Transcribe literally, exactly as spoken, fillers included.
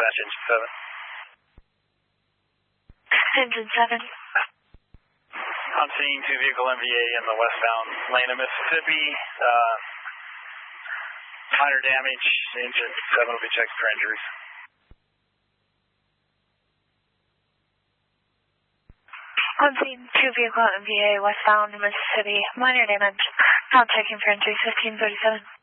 dispatch engine seven. Engine seven. I'm seeing two vehicle M V A in the westbound lane of Mississippi. Uh, minor damage. Engine seven will be checked for injuries. I'm seeing two vehicle M V A westbound Mississippi. Minor damage. Not checking for injuries. fifteen thirty-seven.